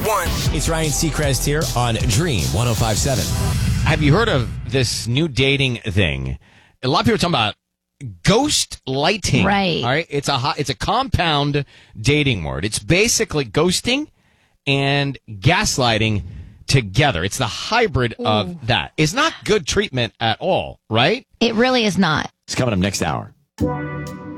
one. It's Ryan Seacrest here on Dream 105.7. Have you heard of this new dating thing? A lot of people are talking about ghost lighting. Right. All right. It's a compound dating word. It's basically ghosting and gaslighting together. It's the hybrid of that. It's not good treatment at all, right? It really is not. It's coming up next hour.